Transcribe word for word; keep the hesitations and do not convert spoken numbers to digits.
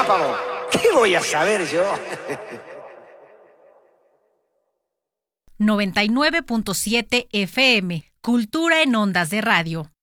relámpago. ¿Qué voy a saber yo? noventa y nueve punto siete F M, Cultura en Ondas de Radio.